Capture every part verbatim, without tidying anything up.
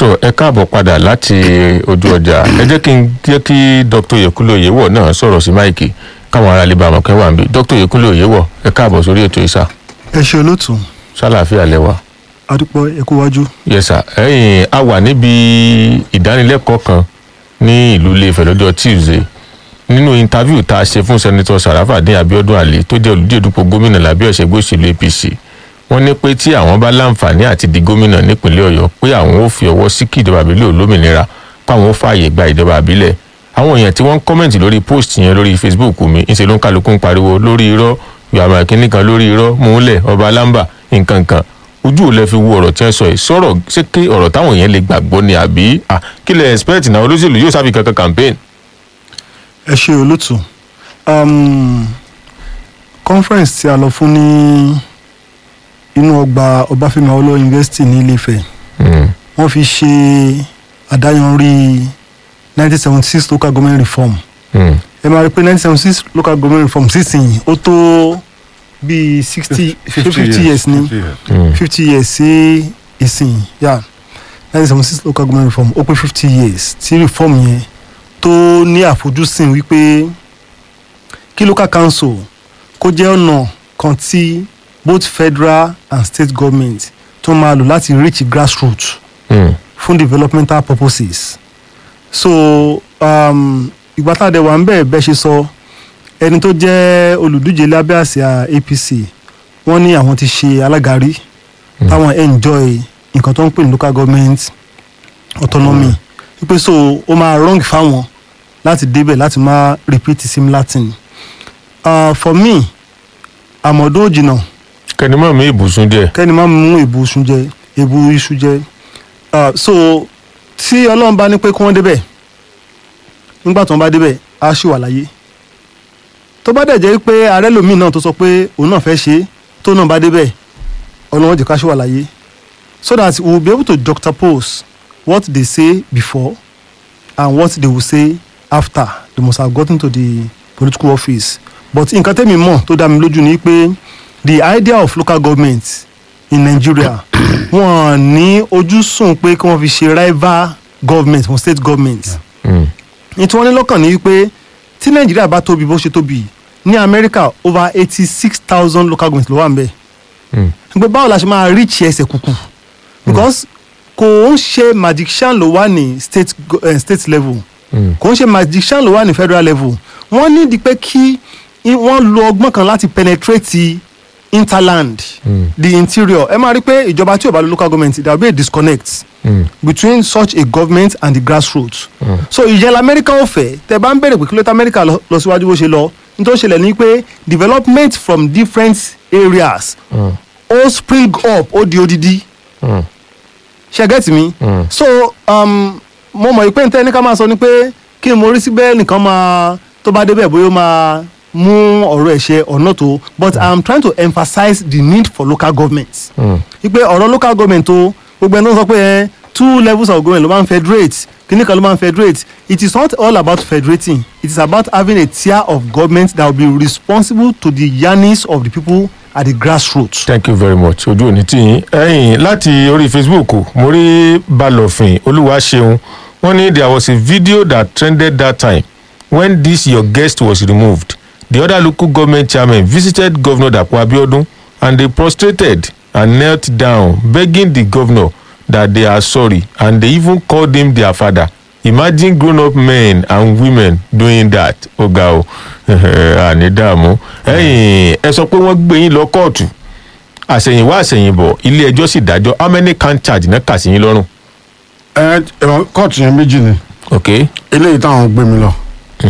tó ẹ káàbọ̀ padà láti ojú ọjà ẹ jẹ́ kí n jẹ́ kí Dr. Oyèkúnlé Oyèwọ̀ náà sọ̀rọ̀ sí máìkì káwọn ará lè bá àwọn kẹwàá ń bí Dr. Oyèkúnlé Oyèwọ̀ ẹ káàbọ̀ sórí ètò ìsà. ẹ ṣe olóòtú. sálàáfíà lẹ́wà. adúpọ̀ ẹkú wájú. yes sir ẹ̀yin a wà níbi ìdánilẹ́kọ̀ọ́ kan ní ìlú Ilé-Ifẹ̀ lọ́jọ́ Tuesday nínú interview tá a ṣe fún Senator Sarafadeen Abiodun Ali tó jẹ́ olùdíje dupò gómìnà lábẹ́ òṣèlú òṣèlú A P C wọ́n ní pé tí àwọn bá láǹfààní àti di gómìnà nípínlẹ̀ Ọ̀yọ́ pé àwọn ò fi ọwọ́ sí kí ìjọba àbílẹ̀ olómìnira páwọn ò fààyè gba ìjọba àbílẹ̀ àwọn èèyàn tí wọ́n ń kọ́mẹ̀ntì lórí post yẹn lórí Facebook mi ńṣe ló ń kálukú ń pariwo lórí irọ́ yàrá kínní kan lórí irọ́ múlẹ̀ ọba alámbà nǹkan kan ojú ò lè fi wo ọ̀rọ̀ tí wọ́n sọ yìí sọ̀rọ̀ ṣé kí ọ̀rọ̀ táwọn èèyàn lè gbàgbọ́ ni àbí kí lè expect náà olóṣèlú yóò sábì kankan campaign. ẹ ṣe olóòtú conference tí a lọ fún ní inú ọgbà Ọbáfẹ́mi Awólọ́wọ̀ University ní Ilé-Ifẹ̀ wọ́n fi ṣe àdáyanrí nineteen seventy six local government reform ẹ máa rí pé nineteen seventy six local government reform sísìn ó tó bíi sixty fifty years ní fifty years sí ìsìn yà nineteen seventy six local government reform ó pé fifty years tí reform yẹn tó ní àfojúsùn wípé kí local council kó jẹ́ ọ̀nà kan tí both federal and state government tó máa lò láti reach grassroots mm. fún developmental purposes. so ìgbà tá a dẹ̀ wà ń bẹ̀ bẹ́ẹ̀ ṣe sọ ẹni tó jẹ́ olùdíje lábẹ́ àsíá A P C wọ́n ní àwọn ti ṣe alága rí mm. táwọn enjoy nǹkan tó ń pè ní local government autonomy wípé mm. so ó máa wrong fáwọn láti débẹ̀ láti máa repeat similar thing. Uh, for me àmọ̀dún òjìnà kẹ́ni máa mú ìbùsùn jẹ. kẹ́ni máa mú ìbùsùn jẹ ìbù iṣu jẹ so tí Ọlọ́run bá ní pé kí wọ́n débẹ̀ nígbà tó ń bá débẹ̀ á ṣì wà láyé tó bá dẹ̀ jẹ́ pé ààrẹ lòmíì náà tó sọ pé òun náà fẹ́ ṣe tó náà bá débẹ̀ Ọlọ́run jẹ́ ká ṣì wà láyé so that we will be able to juxtapose what they say before and what they will say after they must have gotten to the political office but nǹkan tẹ́mi mọ̀ tó dá mi lójú ni pé the idea of local government in Nigeria wọ́n ní ojúsùn pé kí wọ́n fi ṣe rival government fún state government ní tí wọ́n ní lọ́kàn ní pé tí Nigeria bá tóbi bó ṣe tóbi ní America over eighty six thousand local government ló wà ń bẹ̀ pé báwo la ṣe máa reach ẹsẹ̀ kúkú because kò ń ṣe magician ló wà ní state uh, state level kò ń ṣe magician ló wà ní federal level wọ́n ní di pé kí wọ́n lo ọgbọ́n kan láti penetrate interland mm. the interior ẹ máa rí pé ìjọba tí ò bá lo local government there will be a disconnect mm. between such a government and the grassroots mm. so ìjẹ́lẹ̀ Amẹ́ríkà ò fẹ́ tẹ́ bá ń bẹ̀rẹ̀ pé kí ló tẹ́ Amẹ́ríkà lọ síwájú bó ṣe lọ nítorí ṣẹlẹ̀ ní pé development from different areas mm. ó spring up ó di odidi mm. ṣe get me mm. so um, mo mọ̀ pé nítorí ká máa sọ ni pé kí n mo rí síbẹ̀ nìkan máa tó bá débẹ̀ bóyá ó máa mú ọ̀rọ̀ ẹ̀ ṣe ọ̀nà tó but mm. I am trying to emphasize the need for local government. wípé ọ̀rọ̀ local government tó gbogbo ẹni tó sọ pé ẹ two levels of government ló máa ń federate kíní kan ló máa ń federate it is not all about federating it is about having a tier of government that will be responsible to the yearnings of the people at the grassroots. Thank you very much ojú òní tí yín ẹ̀yin láti orí Facebook mo rí Balòfin Olúwaṣeun wọ́n ní there was a video that trended that time when this your guest was removed. The other local government chairmen visited Governor Dapo Abiodun and they prostrated and knelt down, begging the governor that they are sorry, and they even called him their father. Imagine grown-up men and women doing that. Ọ̀gá o, àní dààmú. Ẹ̀yin ẹ sọ pé wọ́n gbé yín lọ kóòtù. Àṣẹ̀yìnwá àṣẹ̀yìnbọ̀ ilé ẹjọ́ sì dájọ́. How many count charge náà kà sí yín lọ́rùn? Ẹ kóòtù yẹn méjì ni. Okay. Eléyìí táwọn gbé mi lọ.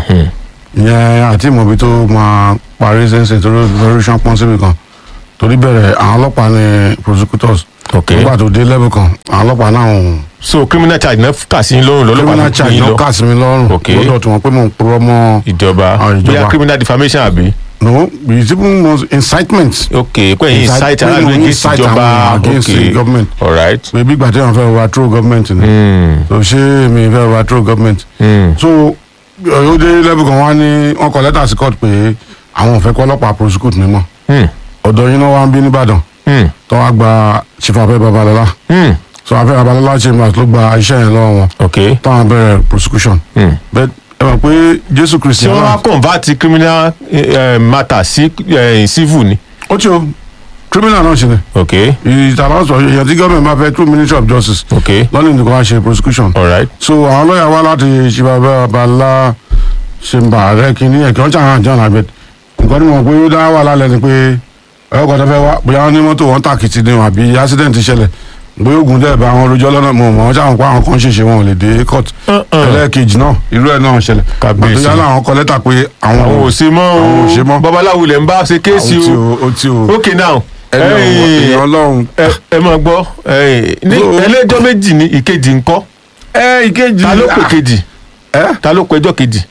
ìyẹn àti ìmọ̀bí tó máa parí ṣẹ́ńṣẹ́ torí ṣánpọ́n síbi kan torí bẹ̀rẹ̀ àwọn ọlọ́pàá ní prosecutors nígbà tó dé level kan àwọn ọlọ́pàá náà ń. so criminal charge náà kà sí lọ́rùn lọ́lọ́pàá criminal charge náà kà sí mi lọ́rùn lọ́dọ̀ tí wọ́n pé mò ń purọ́ mọ́ ìjọba bóyá criminal defamation àbí. no it even was incitement. ok pé incite aráàlú against ìjọba against the government. all right. bébí ìgbà tí wọ́n fẹ́ overthrow government ni. so ṣé mi fẹ́ overthrow government. so ó dé level kan wá ní wọ́n kọ lẹ́tà sí court pé àwọn ò fẹ́ kọ́ ọlọ́pàá prosecute mi mọ́ ọ̀dọ̀ yín náà wá ń bí nìbàdàn tó wá gba Chief Abẹ́ Babalọ́lá so abẹ́ Abalọ́lá Chambers ló gba iṣẹ́ yẹn lọ́wọ́ wọn ok táwọn bẹ̀rẹ̀ prosecution Hmm. but ẹ mọ̀ pé Jésù Kristi tí wọ́n wá convert criminal eh, matter sí eh, civil ni. ó ti o criminal náà ṣe ni ok ìtàlásọ èèyàn tí gọ́ọ̀mẹ̀ntì bá fẹ́ through Ministry of Justice ok lọ́nà nìkan wá ṣe prosecution alright so àwọn lọ́ọ̀yà wá láti ṣìbàbẹ́ Abalọ́lá Chambers rẹ̀ kí ní ẹ̀kẹ́ ọ̀chà hàn jọ̀nà àgbẹ̀ nǹkan tí mo mọ̀ pé ó dá wà lálẹ́ ni pé ẹ̀kọ́ tó fẹ́ wá bóyá wọ́n ní mọ́tò wọn tàkìtì ni àbí accident ṣẹlẹ̀ bóyá ogun dẹ̀ bá àwọn rojọ́ lọ́nà mọ̀ wọ́n ṣàwọn pa àwọn kan ṣèṣe wọn ò lè dé court ẹlẹ́ẹ̀kejì náà irú ẹ̀ náà ṣẹlẹ̀ Kábíyèsí. àtúnyá làwọn kọ lẹ́tà pé àwọn àwọn ò ṣe mọ́ àwọn ò ṣe mọ́. o babaláwo lẹ̀ ń bá ṣe kéèsì àwọn tí o o ó tí o ok now ẹni ọ̀wọ́ eh, èèyàn ọlọ́run. ẹ ẹ máa gbọ́ eh, ní So- ẹlẹ́jọ́ méjì ní ìkejì ńkọ́ ẹ ìkejì ta ló pè kejì ẹ ta ló pẹjọ́ kejì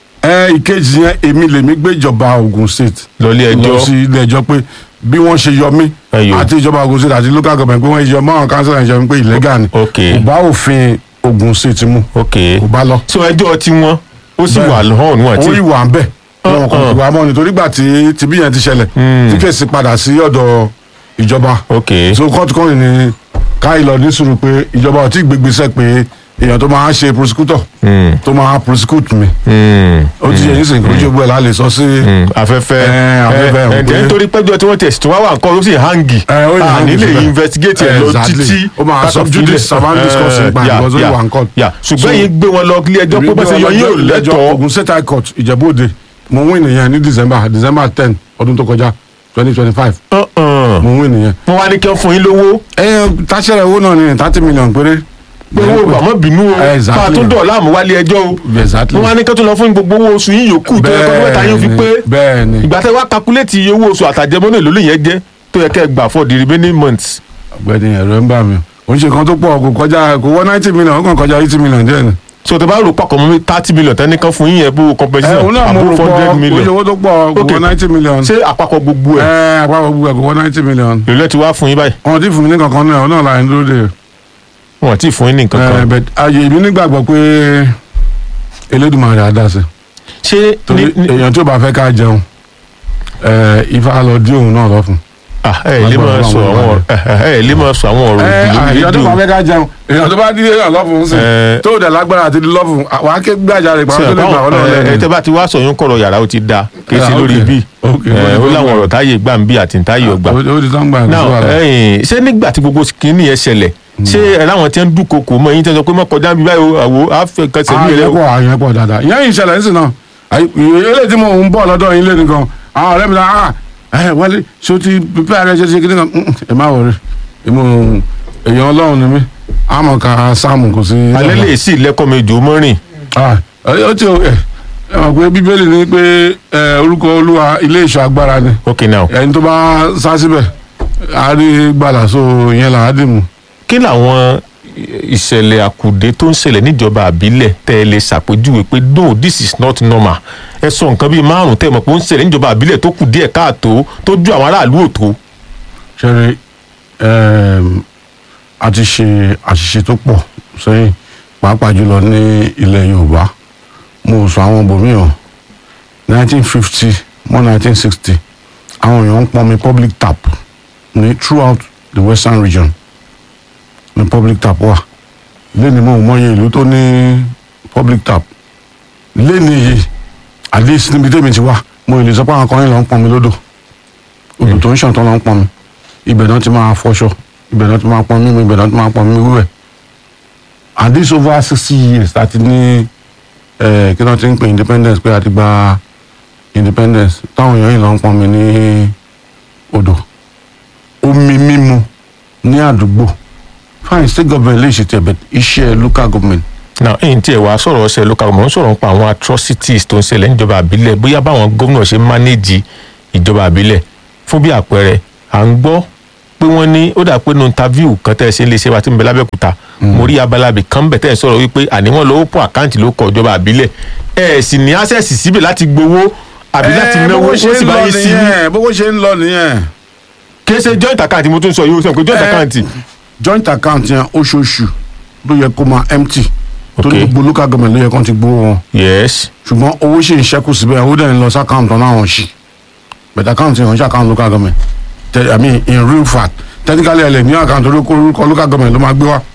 ẹ ìkejì yẹn èmi lèmi gbé ìjọba Ògùn State lọ́lé lọ ẹjọ́ sí ilé ẹjọ́ pé bí wọ́n ṣe yọ mí Ẹyọ. àti ìjọba Ògùn State àti local government pé wọ́n yọ mọ́ àwọn council ẹ̀ ṣe pé illegal ni ok kò bá òfin Ògùn State mu ok kò bá lọ. so ẹjọ́ tí wọ́n ó sì Bẹ́ẹ̀. wà lọ́hùn níwọ̀n tí òun ìwà ń bẹ̀ wọn kò Uh-uh. wà mọ́ nítorí gbà tí tìbí yẹn ti ṣẹlẹ̀ Hmm. tí kèsì padà sí ọ̀dọ̀ ìjọba ok so court kọ́ni ni káyì lọ ní sùúrù pé ìjọba ò tí ì gbégbèsè pé èèyàn tó máa ṣe prosecutor Hmm. tó máa prosecute mi Hmm. ó ti yẹ yín sìn kó jẹ́ gbọ́ ẹ̀ láà lè sọ sí. Hmm. afẹ́fẹ́ Eh, afẹ́fẹ́, ẹ̀ pé- ẹ̀ nítorí pẹ́jọ́ tí wọ́n tẹ̀sí tí wọ́n wà nǹkan ó sì hangi Eh, ó yẹ à hangi nílé síbẹ̀. investigate ẹ̀ lọ Exactly. títí Ó máa ká sọ kàn judice filẹ̀. savant discourse Eh, nípa yeah, ìgbọ́sọ̀ yeah, ìwà nǹkan. yeah. ṣùgbọ́n So- yìí gbé wọn lọ ilé ẹjọ́ pé bọ́sẹ̀ yọ yóò lẹ́tọ̀ọ́ Ògùn State High Court Ìjẹ̀bú-Òde mo win nìyẹn ní December December ten ọdún tó kọjá twenty twenty five Uh-uh. mo win nìyẹn. wọ́n wá ní kí wọ́n fún yín lówó ẹ táṣẹ̀rẹ̀ owó náà ni thirty million péré. pé owó àmọ́ bínú o Exactly. ká tó dọ̀ láàmú wálé ẹjọ́ o Exactly. wọ́n wá ní kí wọ́n tún lọ fún gbogbo owó oṣù yín yòókù tó yẹ kó mẹ́ta yín fi pé bẹ́ẹ̀ ni ìgbà tẹ́ wá calculate iye owó oṣù àtàjẹmọ́nà èlò lè yẹn jẹ́ tó yẹ kẹ́ ẹ gbà for the remaining months. ọ̀gbẹ́ni ẹ̀rọ ń bà mí o ń ṣe kan tó pọ̀ kò kọjá kò wọ ninety million ó kàn kọjá eighty million díẹ̀ ni. so tẹ́ bá rò pàkọ́ mọ́ mi thirty million tẹ́ni kan fún yín yẹn bó ẹ compensation òun náà mo rò àbó pọ̀ hundred o ṣe million owó tó pọ̀ kò Okay. wọ ninety million. ṣé àpapọ̀ gbogbo ẹ̀ ẹ àpapọ̀ gbogbo ẹ̀ kò wọ ninety million. èlò ẹ̀ ti wá fún yín báyìí wọn ti fún mi ní kankan náà ọ̀nà láì dúró de. wọn ti fún yín ní nǹkan ẹ kan bẹ ayé mi nígbàgbọ́ pé Elédùmarè á dá sí. ṣé torí ní- ní- èèyàn tí ó bá fẹ́ ká jẹun ẹ Ifá lọ dí òun náà lọ́fun. ah, ẹ ẹ lè máa sọ àwọn ọ̀rọ̀ ẹ ẹ lè máa sọ àwọn ọ̀rọ̀ ẹ òdì lórí èèyàn tó bá rédíò fẹ́ ká jẹun èèyàn tó bá dí èèyàn lọ́fun sí Ẹ. tó dẹ̀ lágbára àti di lọ́fun wàá ké gbàjà rẹ̀ pàápàá tó lè gbà ọ́ náà ẹ lẹ́nu. tẹ́ bá ti wá sọyún kọ̀rọ̀ yàrá ó ti da kì í ṣe Ah, lórí okay. bí Okay. ẹ ó láwọn ọ̀rọ̀ táyé gbà ń bí àti táyé ọgbà. ó ti tán gbà ní now sùwàlà. ẹ̀yin ṣé nígbà tí gbogbo kìíní yẹn ṣẹlẹ̀ ṣé ẹ láwọn tí ń dúnkokò mọ́ ẹ̀yin tí ń sọ pé mọ́ kọjá bí báyìí àwò àfẹkẹsẹ̀ mi rẹ àyẹ̀ pọ̀ àyẹ̀ pọ̀ dáadáa ìyẹn yìí ṣẹlẹ̀ nísìn náà ilé tí mo ń bọ̀ lọ́dọ̀ yín lé nìkan àwọn ọ̀rẹ́ mi náà ẹ wọlé ṣé o ti pípẹ́ ààrẹ ṣe ṣe kí nìkan ẹ má wọrí èmi èèyàn ọlọ́run ni mí àmọ̀ ká sáàmù kò sí. alẹ́ lè sí ilẹ̀kọ́ mi jò mọ́rin Ah, ẹ ó ti ẹ ẹ mọ̀ pé bíbélì ní pé ẹ, orúkọ olúwa ilé ìṣọ́ agbára ni ok now ẹni tó bá sá síbẹ̀ á rí gbàlà so ìyẹn là á dì mú. kí làwọn ìṣẹ̀lẹ̀ àkùdé tó ń ṣẹlẹ̀ níjọba àbílẹ̀ tẹ́ ẹ lè ṣàpèjúwe pé no this is not normal ẹ sọ nǹkan bíi márùn tẹ́ ẹ mọ̀ pé ó ń ṣẹlẹ̀ níjọba àbílẹ̀ tó kù díẹ̀ káàtó tó ju àwọn aráàlú òtó. ṣẹ́rí a ti ṣe àṣìṣe tó pọ̀ sẹ́yìn pàápàá jùlọ ní ilẹ̀ yorùbá mo sọ àwọn ibòmíràn nineteen fifty mọ́ nineteen sixty àwọn èèyàn ń pọnmi public tap ní throughout the western region ní public tap wà lẹ́ni mo mọ̀ye ìlú tó ní public tap lẹ́ni yìí at least níbi tẹ́mi ti wà mo lè sọ pé àwọn kan yìí lọ ń pọnmi lódò odò tó ń ṣàn tó lọ ń pọnmi ibẹ̀ náà ti máa fọṣọ ibẹ̀ náà ti máa pọn mímu ibẹ̀ náà ti máa pọn mímu wíwẹ̀ and this over sixty years láti ní ẹ̀ kí wọ́n ti ń pè independence pé a ti gba independence táwọn èèyàn yìí lọ ń pọnmi ní odò omi mímu ní àdúgbò fine state government lè ṣètò ẹ̀bẹ̀ iṣẹ́ local government. now ẹ̀yin tí ẹ wàá sọ̀rọ̀ ọ̀sẹ̀ local government ń sọ̀rọ̀ nípa àwọn atrocities tó ń ṣẹlẹ̀ níjọba àbílẹ̀ bóyá báwọn gómìnà ṣe manage ìjọba àbílẹ̀ fún bí àpẹẹrẹ à ń gbọ́ pé wọ́n ní ó dà pé nínú interview kan tẹ́ ẹ ṣe ń lè ṣe wa tí ń bẹ lábẹ́òkúta mo rí abalabi kan bẹ̀ tẹ́ ẹ sọ̀rọ̀ wípé àní wọ́n lọ open account ló kọ ìjọba àbílẹ̀ ẹ sì ní access síbẹ̀ láti gbowó àbí láti náwó wọ́n sì bá yín sí i bówó ṣe ń lọ nìyẹn. kì í ṣe joint account mo tún sọ yìí ó sọ pé joint account. joint account yẹn oṣooṣù ló yẹ kó máa empty torí Okay. gbogbo local government ló yẹ kó ti gbowó wọn yes ṣùgbọ́n owó ṣì ń ṣẹ́kù síbẹ̀ owó dẹ̀ ń lọ sí account náà wọ́n ṣì but account yẹn wọ́n ṣe account local government Te- I mean in real fact technically ẹ̀ lè ní account orúkọ orúkọ local government ló máa gbé wá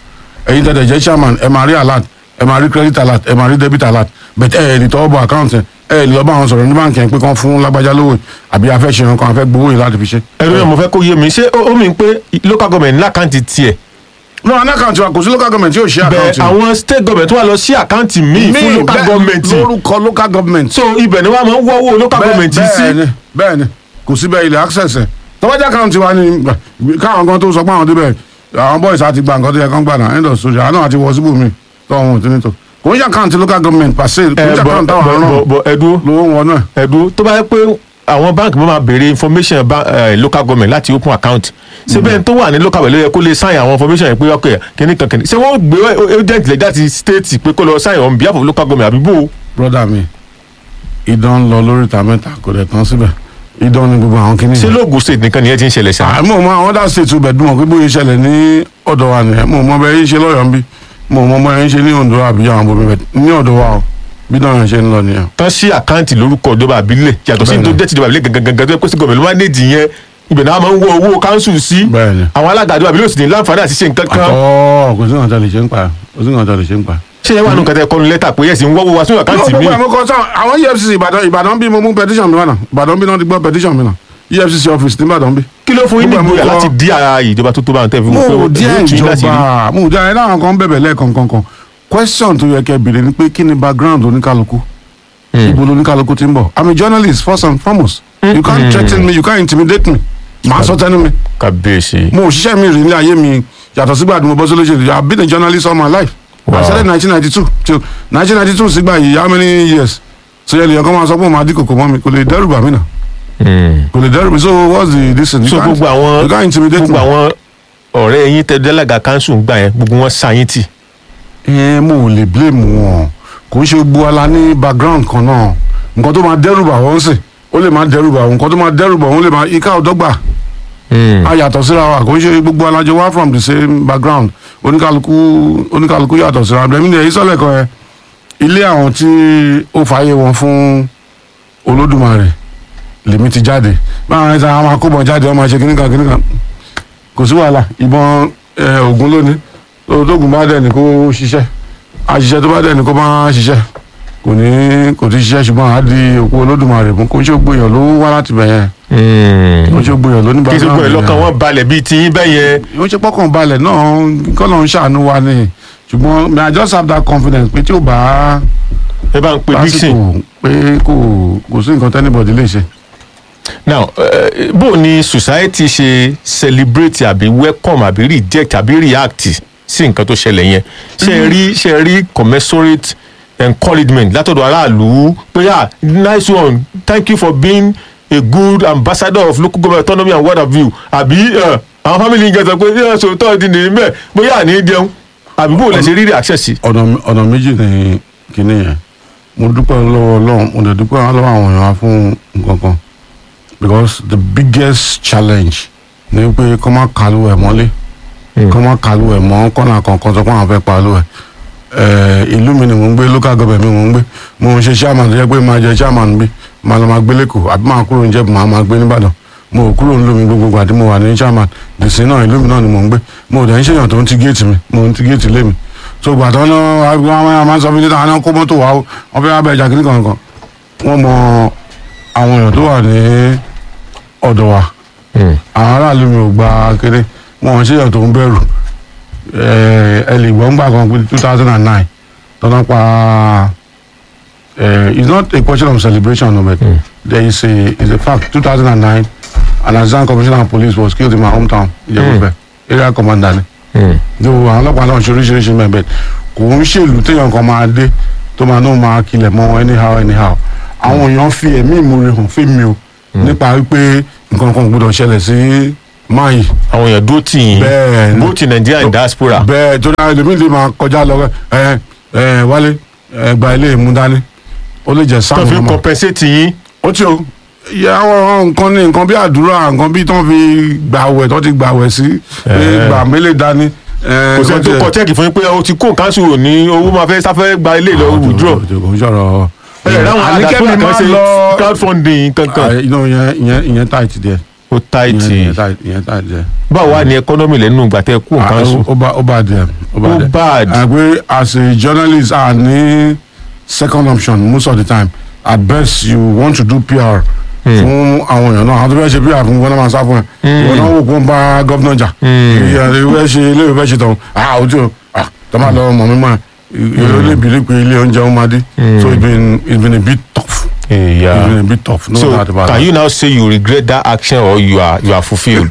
ẹ̀yin tẹ̀tẹ̀ jẹ́ chairman ẹ máa rí alert ẹ máa rí credit alert ẹ máa rí debit alert but ẹ ẹ̀ lè tọwọ́ bọ account ẹ ẹ lè lọ bá àwọn sọ̀rọ̀ ní báńkì yẹn pé kán fún lágbájá lówó àbí afẹ́ ṣe nǹkan afẹ́ gbowó yìí láti fi ṣe. ẹnu yẹn mo fẹ́ kó yé mi ṣé ó mi pé local government ní àkáǹtì tiẹ̀. no an account wa kò sí local government yóò ṣe account. bẹ́ẹ̀ àwọn state government wà lọ sí àkáǹtì míì fún local government. lórúkọ local government. so ibẹ̀ ni wọ́n máa ń wọ́wọ́ local government sí. bẹ́ẹ̀ni bẹ́ẹ̀ni kò síbẹ̀ ilẹ̀ access ẹ̀ tọ́wọ́jà account wa ni káwọn kan tó sọ pé àwọn débẹ̀ àwọn boys àti gba nǹkan tó yẹ kán gbà náà end of story àná àti wọ síbò mi tó àwọn òtún nítò kò ń ṣe account local government per se kò ń ṣe account táwọn ọ̀rọ̀ bọ̀ ẹ̀dú lówó wọn náà. ẹ̀dú tó bá yẹ pé àwọn báńkì máa béèrè information local government láti open account ṣé bẹ́ẹ̀ tó wà ní local government ló yẹ kó lè sign àwọn information yẹn pé ọkọ̀ kìíní kan kìíní ṣé wọ́n gbé agent lè jáde state pé kó lọ sign on behalf of local government àbí bò. brother mi idán lọ lórí ìta mẹ́ta kò dẹ̀ tán síbẹ̀ idán ni gbogbo àwọn kìíní. ṣé lóògùn state nìkan nìyẹn ti ń ṣẹlẹ̀ sáà. mo mọ àwọn other states bẹ̀ dùn mọ́ pé bóyá ìṣẹ̀lẹ̀ ní ọ̀dọ̀ wa nìyẹn mo mọ bẹ́ẹ̀ yín ṣe lọ́yọ̀ọ́ bí mo mọ bẹ́ẹ̀ yín ṣe ní Ondo àbí àwọn bòmí bẹ̀ ní ọ̀dọ̀ wa o bí náà yẹn ṣe ń lọ nìyẹn. tán sí àkáǹtì lórúkọ ìjọba àbílẹ̀ yàtọ̀ sí tó jẹ́ tìjọba àbílẹ̀ gangan tó pé sí gọ̀mẹ̀lú mánéèjì yẹn ibẹ̀ náà máa ń wọ owó káńsù sí àwọn alága ìjọba àbílẹ̀ òsì ní láǹfààní àti ṣe nǹkan kan. àtọ́ kò sí nǹkan tó lè ṣe ń pa kò sí nǹkan tó lè ṣe ń pa. ṣé ẹ wà nù kẹtẹ kọlu lẹ́tà pé ẹ̀sìn ń wọ́wọ́ wa sínú àkáǹtì mi. àwọn E F C C Ìbàdàn Ìbàdàn bí mo mú petition mi wà náà Ìbàdàn bí náà ti gbọ́ petition mi náà E F C C office ní Ìbàdàn bí. kí ló fún yín ní ìgboyà láti dí ara ìjọba tó tó bá ń tẹ̀ fún mi. mo díẹ̀ ìjọba mo díẹ̀ ẹ̀ náà kan bẹ̀bẹ̀ lẹ́ẹ̀kan kankan question tó yẹ kẹ́ bèrè ni pé kí ni background oníkálukú ibo lóníkálukú ti ń bọ̀ I'm a journalist first and foremost you can't threaten me you can't intimidate me màá sọ tẹnu mi. kàbíyèsí. mo òṣìṣẹ́ mi rí ní ayé mi yàtọ̀ sígbà tí mo bọ́ sí olóṣèlú I have been a journalist all my life. Wow. I started nineteen ninety-two till nineteen ninety-two sígbà yìí how many years so yẹ lè yàn kọ́ máa sọ pé mo máa dín kòkò mọ́ mi kò lè dẹ́rù bà mí nà. kò lè dẹ́rù mi so what's the this thing. so gbogbo àwọn you can't intimidate me. gbogbo àwọn ọ̀rẹ́ yín tẹ dẹ́lẹ́gà council ń gbà yẹn gbogbo wọn sáyìn tì. ẹ mo ò lè blame wọn kò ń ṣe gbogbo ala ní background kan náà nǹkan tó máa dẹ́rù bà wọ́n sì ó lè máa dẹ́rù bà wọ́n nǹkan tó máa dẹ́rù bà wọ́n lè máa ika ọ̀dọ́gba. a yàtọ̀ síra wa kò ń ṣe gbogbo alájọ wá from the same background oníkálukú oníkálukú yàtọ̀ síra ẹ̀mí ni èyí sọ́lẹ̀ kan ẹ ilé àwọn tí ó fààyè wọn fún Olódùmarè lèmi ti jáde báwọn ẹ̀ta àwọn akóbọ̀ jáde wọ́n máa ṣe kíníkan kíníkan kò sí wàhálà ìbọn Ògún lónìí tóògùn bá dẹ̀ ní kó ṣiṣẹ́ àṣìṣe tó bá dẹ̀ ní kó máa ṣiṣẹ́ kò ní kò ti ṣiṣẹ́ ṣùgbọ́n àá di òkú Olódùmarè fún kó ṣe gbóyàn ló wá láti bẹ̀ yẹn. kó ṣe gbóyàn ló ní bàbá kí ṣe gbóyàn lọ́kàn wọn balẹ̀ bíi tiyín bẹ́ẹ̀ yẹn. ó ṣe pọ́kàn balẹ̀ náà kọ́ ló ń ṣàánú wa ni ṣùgbọ́n may I just have that confidence pé tí ò bá ẹ bá ń pe dixon pé kò kò sí nǹkan tẹ́nibọ̀dì lè ṣe. now uh, bó ni society ṣe celebrate àbí welcome àbí reject àbí react sí nǹkan tó ṣẹlẹ̀ yẹn ṣe rí ṣe rí commensurate encouragement látọ̀dọ̀ aráàlú pé ah nice one thank you for being a good ambassador of local government autonomy and what have you àbí àwọn family yẹn sọ pé yẹn sọ tọ́ di nìyí mẹ́ bóyá àní jẹun àbí bó lẹ ṣe rí reaction sí. ọ̀nà ọ̀nà méjì ni kinní yẹn mo dúpẹ́ lọ́wọ́ Ọlọ́run mo dẹ̀ dúpẹ́ lọ́wọ́ àwọn èèyàn fún nǹkan kan because the biggest challenge ni pé kọ́ máa kàlù ẹ̀ mọ́lé kọ́ máa kàlù ẹ̀ mọ́ kọ́nà kankan sọ pé àwọn fẹ́ pàlù ẹ̀ ìlú mi ni mò ń gbé local government mi mò ń gbé mo ń ṣe chairman tó yẹ pé máa jẹ chairman bí máa lọ máa gbé lẹ́kọ̀ọ́ àbí máa kúrò níjẹ̀bù máa máa gbé nìbàdàn mo ò kúrò nílùú mi gbogbo àti mo wà ní chairman dèsí náà ìlú mi náà ni mò ń gbé mo ò dẹ̀ ń ṣèyàn tó ń ti géètì mi mo ń ti géètì lé mi so gbàtọ́ náà àwọn máa ń sọ fún mi níta àwọn kó mọ́tò wá wọ́n fẹ́ abẹ́ ìjà kiri kankan wọ́n mọ àwọn èèyàn tó wà ní ọ̀dọ̀ wa àwọn aráàlú mi ò gba kéré wọn ò ṣèyàn tó ń bẹ̀rù ẹ lè gbọ́n gbà kan pé two thousand and nine tọ́nà pa it's not a question of celebration no but mm. there is a is a fact two thousand and nine an assistant commissioner of police was killed in my hometown Ìjẹ̀bú-Ògbẹ́ area commander ni do àwọn ọlọ́pàá náà ṣe oríṣiríṣi mẹ́bẹ̀ kò ń ṣèlú téèyàn kan máa dé tó máa náà máa kilẹ̀ mọ́ anyhow anyhow àwọn èèyàn fi ẹ̀mí ìmoore hàn fún mi o nípa wípé nǹkan kan gbọ́dọ̀ ṣẹlẹ̀ sí máyì. àwọn èèyàn dúró tì yín bẹ́ẹ̀ bó ti Nàìjíríà ní diaspora. bẹ́ẹ̀ tó dáa ẹlòmíì lè máa kọjá lọ ẹ ẹ wálé ẹ gba ilé ìmú dání ó lè jẹ sáà. tó fi compensate yín. ó tí o yà àwọn nǹkan ní nǹkan bí àdúrà nǹkan bí tó fi gbàwẹ̀ tó ti gbàwẹ̀ sí gbà mélé dání. kò sẹ́ni tó kọ chẹ́ẹ̀kì fún yín pé o ti kó nǹkan sùn ní owó máa fẹ́ sáfẹ́ gba ilé ìlọ withdraw. kò ń sọ̀rọ̀ ẹ ráwọn àdàtúndà kan ṣe crowdfunding kankan. ìyẹn ìyẹn tight díẹ̀ ó táìtì ìyẹn tight ìyẹn tight jẹ. báwo wà ní ẹkọ́nọ́mì lẹ́nu ìgbà tẹ́ kú nǹkan sùn. ó bá ó bá díẹ̀ ó bá Ó díẹ̀. bad. àgbẹ̀ as a journalist a ní second option most of the time at best you want to do P R fún àwọn èèyàn náà àwọn tó fẹ́ ṣe P R fún wọn náà máa sá fún ẹ ìwọ náà wò kó ń bá gómìnà jà ìwé ṣe ilé ìwé ṣe tán ah ojú ah tó máa lọ mọ̀ mímọ́ ẹ ìró lè bìrì pé ilé oúnjẹ ó máa dé so it's been it's been a bit tough. Yeah. It's been a bit tough. No So doubt about can that. you now say you regret that action or you are you are fulfilled?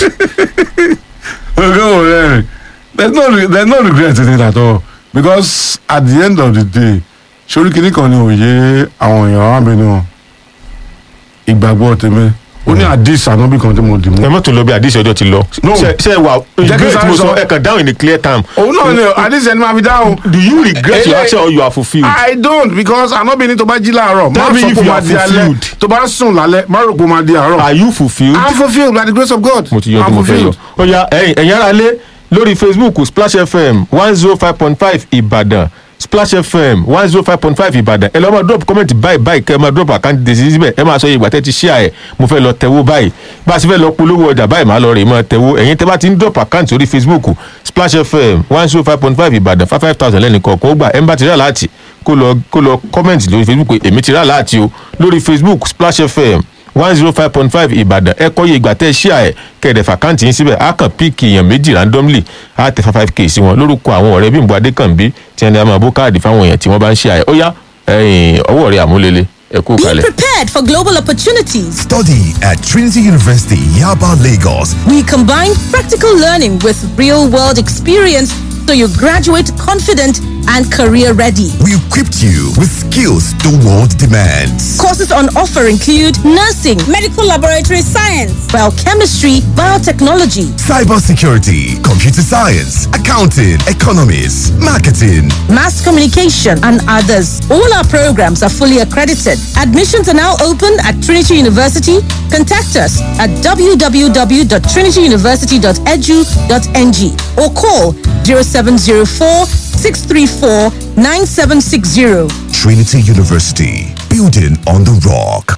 Okay, there's no re- there's no regret in it at all because at the end of the day sori kini kan ni òye àwọn èèyàn abẹnú wọn ìgbàgbọ́ tèmi ó ní àdìs ànábì kan tí mo dì ẹ mú. mọ́tò lọ bí àdìsí ọjọ́ ti lọ. No. ṣe ṣe wà Jẹ́ kí regret sáré mo sọ sọ. ẹ kàn down in a clear term. òun náà ni àdìs ẹni máa fi dáhùn. Do you regret your Eh, action or you are fulfilled? I don't because ànábì ni tó bá jí láàárọ̀ má Tell me sọ if pé you ó máa are di alẹ́ fulfilled. tó bá sùn lálẹ́ má rò pé ó máa di àárọ̀. Are you fulfilled? I'm fulfilled by the grace of God. mo ti yọ I'm ọdún mo fẹ́ yọ. fulfilled. ó yá ẹ̀yin ẹ̀yin ará lé lórí Facebook Splash F M one zero five point five Ìbàdàn Splash F M one zero five point five Ìbàdàn ẹ lọ́ máa drop comment báyìí báyìí kẹ́ ẹ máa drop account dèsí síbẹ̀ ẹ máa sọ iye ìgbà tẹ́ ti share ẹ̀ mo fẹ́ lọ tẹ̀wó báyìí bá a sì fẹ́ lọ polówó ọjà báyìí máa lọ rè máa tẹ̀wó ẹ̀yin tẹ́ bá ti ń drop account orí Facebook Splash F M one zero five point five Ìbàdàn five five thousand lẹ́nu kọ̀ọ̀kan ó gbà ẹ̀ ń bá ti rà láti kó lọ kó lọ comment lórí Facebook pé èmi ti rà láti o lórí Facebook Splash F M one zero five point five Ìbàdàn ẹ kọ́ iye ìgbà tẹ́ ẹ ṣíà ẹ̀ kẹ̀dẹ̀ fàkáǹtì yín síbẹ̀ á kàn píìkì èèyàn méjì randomly á tẹ five k sí wọn lórúkọ àwọn ọ̀rẹ́ Bímbọ́ Adékànbí tí ẹni a máa bó káàdì fáwọn èèyàn tí wọ́n bá ń ṣíà ẹ̀ ó yá ẹ̀yìn ọwọ́ rẹ̀ àmúlélẹ̀ ẹ kú Be kalẹ̀. prepared for global opportunities. Study at Trinity University, Yaba, Lagos. We combine practical learning with real world experience so you graduate confident and career ready. We equipped you with skills the world demands. Courses on offer include nursing, medical laboratory science, biochemistry, biotechnology, Cybersecurity, computer science, accounting, economics, marketing. mass communication, and others. All our programs are fully accredited. Admissions are now open at Trinity University. Contact us at w w w dot trinity university dot e d u dot n g or call zero seven zero four six three four nine seven six zero. Trinity University, building on the rock.